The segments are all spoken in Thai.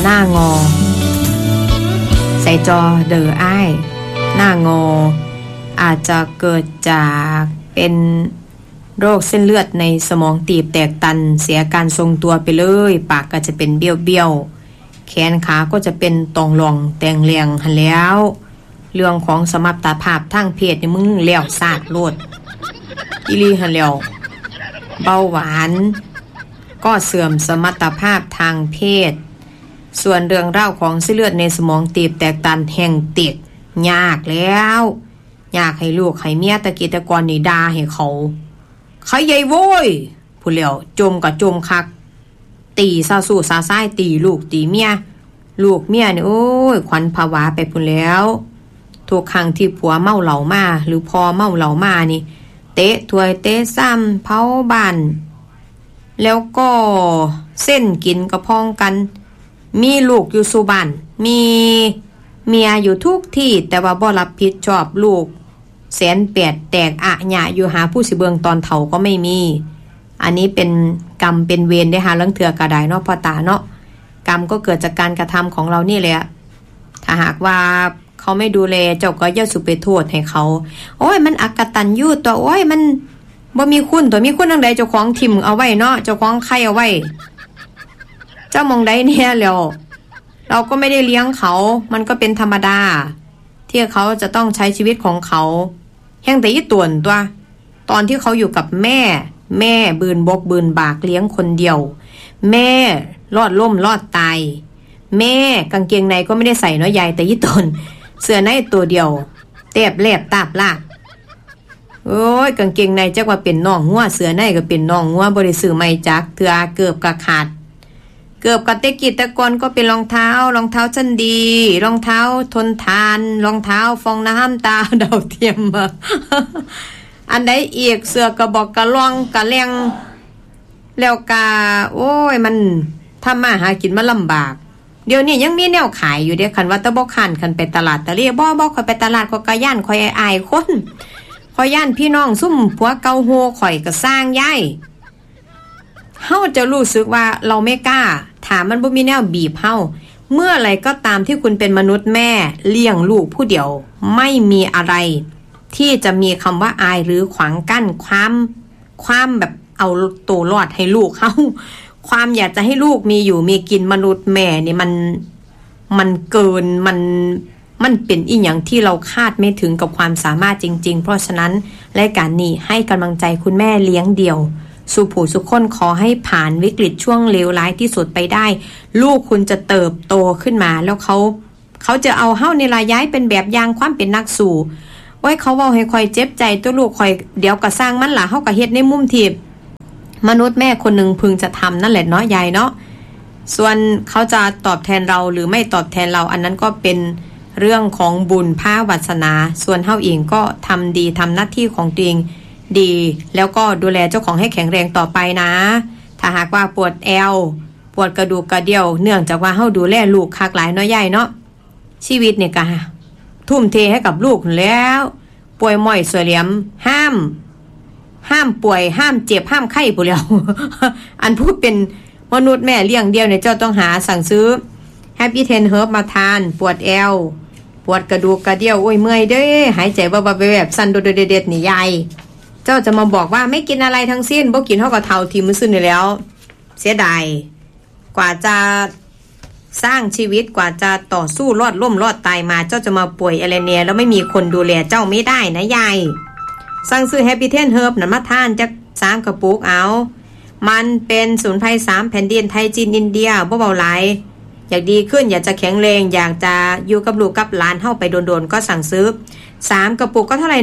หน้างอใส่จอเดออ้ายหน้างออาจจะเกิดจากเป็นโรคเส้นเลือดในสมองตีบแตกตันเสียการทรงตัวไปเลยปากก็จะเป็นเบี้ยวๆแขนขาก็จะเป็นตองหล่องแตงเลียงหันแล้วเรื่องของสมรรถภาพทางเพศนี่มึงแล้วซาดโลดอีลีหันแล้วเบาหวานก็เสื่อมสมรรถภาพทางเพศส่วนเรื่องเล่าของเส้นเลือดในสมองตีบแตกตันแห่งติดยากแล้วอยากให้ลูกให้เมียตะกี้ตะกอนนี่ด่าให้เขาใครใหญ่โว้ยผู้เหลียวจมกับจมคักตีซาสู้ซาซ้ายตีลูกตีเมียลูกเมียนี่โอ้ยขวัญผวาไปพุ่นแล้วทุกครั้งที่ผัวเมาเหล้ามาหรือพอเมาเหล้ามานี่เตะถ้วยเตะซ้ำเผาบ้านแล้วก็เส้นกินกระพองกันมีลูกอยู่สุบ้านมีเมียอยู่ทุกที่แต่ว่าบ่รับผิดชอบลูกแสนแปดแตกอะหยะอยู่หาผู้สิเบืองตอนเฒ่าก็ไม่มีอันนี้เป็นกรรมเป็นเวรได้หาลังเถื่อกระไดเนาะพ่อตาเนาะกรรมก็เกิดจากการกระทำของเรานี่แหละถ้าหากว่าเขาไม่ดูแลเจ้าก็อย่าสุไปโทษให้เขาโอ้ยมันอกตัญญูตัวโอ้ยมันบ่มีคุณตัวมีคุณจังใดเจ้าของทิ่มเอาไว้เนาะเจ้าของไข่เอาไว้เจ้ามองได้เนี่ยแล้วเราก็ไม่ได้เลี้ยงเขามันก็เป็นธรรมดาที่เขาจะต้องใช้ชีวิตของเขาแห่งแต่ยี่ต่วนตัวตอนที่เขาอยู่กับแม่บืนบกบืนบากเลี้ยงคนเดียวแม่รอดล่มรอดตายแม่กางเกงในก็ไม่ได้ใส่เนาะยายแต่ยี่ตนเสื้อในตัวเดียวเตบแลบตาบลากโอ้ยกางเกงในจักว่าเป็นน่องงัวเสื้อในก็เป็นน่องงัวบ่ได้ซื้อใหม่จักเถื่อเกือบกะขาดเกือบกับเตกิตะกอนก็เป็นรองเท้าชั้นดีรองเท้าทนทานรองเท้าฟองน้ำตาดาวเทียมมา อันใดอีกเสื้อกระบอกกระล่องกระแลงแล้วกาโอ้ยมันทำมาหากินมาลำบากเดี๋ยวนี้ยังมีแนวขายอยู่เด้คันว่าตะบ่คันคันไปตลาดตะเรียบ่ค่อยไปตลาดก็กะย่านค่อยอายคนค่อยย่านพี่น้องซุ่มผัวเก่าโหข่อยก็สร้างย้ายเฮาจะรู้สึกว่าเราไม่กล้าถามมันบ่มีแนวบีบเฮาเมื่อไรก็ตามที่คุณเป็นมนุษย์แม่เลี้ยงลูกผู้เดียวไม่มีอะไรที่จะมีคำว่าอายหรือขวางกั้นความแบบเอาตัวรอดให้ลูกเขาความอยากจะให้ลูกมีอยู่มีกินมนุษย์แม่นี่มันเกินมันเป็นอีหยังที่เราคาดไม่ถึงกับความสามารถจริงๆเพราะฉะนั้นรายการนี้ให้กำลังใจคุณแม่เลี้ยงเดี่ยวสู่ผู้สุขคนขอให้ผ่านวิกฤตช่วงเลวร้ายที่สุดไปได้ลูกคุณจะเติบโตขึ้นมาแล้วเขาจะเอาเฮ้าในลายย้ายเป็นแบบอย่างความเป็นนักสู่โอ้ยเขาบอกให้คอยเจ็บใจตัวลูกคอยเดี๋ยวก็สร้างมันล่ะเฮาก็เฮ็ดในมุมที่มนุษย์แม่คนหนึ่งพึงจะทำนั่นแหละเนาะยายเนาะส่วนเขาจะตอบแทนเราหรือไม่ตอบแทนเราอันนั้นก็เป็นเรื่องของบุญภาวาสนาส่วนเฮาเองก็ทำดีทำหน้าที่ของตัวเองดีแล้วก็ดูแลเจ้าของให้แข็งแรงต่อไปนะถ้าหากว่าปวดแอวปวดกระดูกกระเดี่ยวเนื่องจากว่าเฮาดูแลลูกคักหลายเนาะยายเนาะชีวิตเนี่ยก็ทุ่มเทให้กับลูกแล้วป่วยม่อยเสลียมห้ามป่วยห้ามเจ็บห้ามไข้ผู้เดียว อันผู้เป็นมนุษย์แม่เลี้ยงเดียวเนี่ยเจ้าต้องหาสั่งซื้อ Happy 10 Herb มาทานปวดแอวปวดกระดูกกระเดี่ยวโอ้ยเมื่อยเด้อหายใจบ่ๆแบบสั่นโดดๆเด็ดๆนี่ยายเจ้าจะมาบอกว่าไม่กินอะไรทั้งสิ้นบ่กินเท่ากับเท่าทีมื้อซื่อนี่แล้วเสียดายกว่าจะสร้างชีวิตกว่าจะต่อสู้รอดล่มรอดตายมาเจ้าจะมาป่วยอะไรเนี่ยแล้วไม่มีคนดูแลเจ้าไม่ได้นะยายสั่งซื้อ Happy 10 Herb นั้นมาทานจัก3กระปุกเอามันเป็นสมุนไพร3แผ่นดินไทยจีนอินเดียบ่เบาหลายอยากดีขึ้นอยากจะแข็งแรงอยากจะอยู่กับลูกกับหลานเฮาไปโดนๆก็สั่งซื้อ3กระปุกก็เท่าไหร่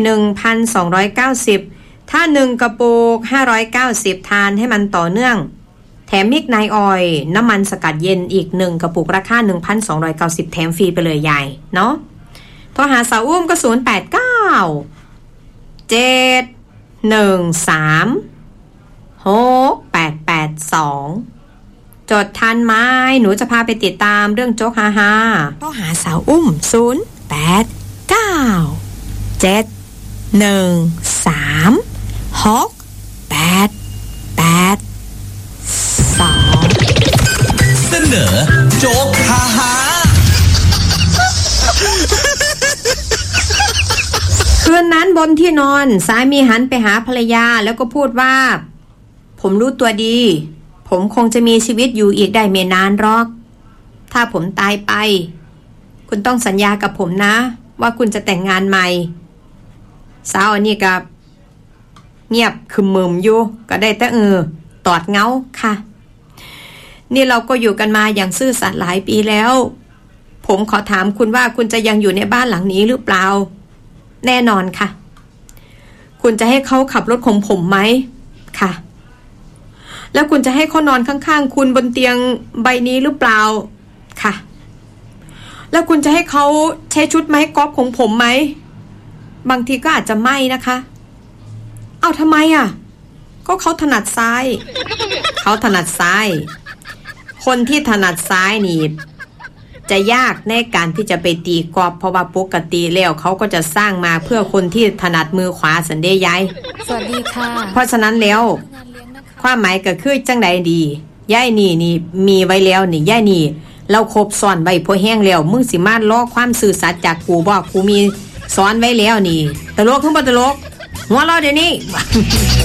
1,290 ถ้า1กระปุก590ทานให้มันต่อเนื่องแถมมิกไนออยล์น้ำมันสกัดเย็นอีก1กระปุกราคา 1,290 แถมฟรีไปเลยยายเนาะโทรหาสาวอุ้มก็089 7136882จดทันไหมหนูจะพาไปติดตามเรื่องโจ๊กฮาๆโทรหาสาวอุ้ม089 7136882เสนอโจ๊กฮานั้นบนที่นอนสามีหันไปหาภรรยาแล้วก็พูดว่าผมรู้ตัวดีผมคงจะมีชีวิตอยู่อีกได้ไม่นานหรอกถ้าผมตายไปคุณต้องสัญญากับผมนะว่าคุณจะแต่งงานใหม่สาวอันนี้กับเงียบคึมมึมอยู่ก็ได้แต่ตอดเงาค่ะนี่เราก็อยู่กันมาอย่างซื่อสัตย์หลายปีแล้วผมขอถามคุณว่าคุณจะยังอยู่ในบ้านหลังนี้หรือเปล่าแน่นอนค่ะคุณจะให้เขาขับรถของผมไหมค่ะแล้วคุณจะให้เขานอนข้างๆคุณบนเตียงใบนี้หรือเปล่าค่ะแล้วคุณจะให้เขาใช้ชุดไม้กอล์ฟของผมไหมบางทีก็อาจจะไม่นะคะเอาทำไมอ่ะก็เขาถนัดซ้ายเขาถนัดซ้ายคนที่ถนัดซ้ายนี่จะยากในการที่จะไปตีกอล์ฟเพราะว่าปกติแล้วเขาก็จะสร้างมาเพื่อคนที่ถนัดมือขวาสันเดยายสวัสดีค่ะเพราะฉะนั้นแล้วความหมายก็คือจังใดดีย่ายนี่มีไว้แล้วนี่ย่ายนี่เราครบซ้อนไว้พอแห้งแล้วมึงสิมาล้อความซื่อสัตย์จากกูบอกกูมีซ้อนไว้แล้วนี่ตลกขึ้นบ่ตลกหัวเราะเดี๋ยวนี้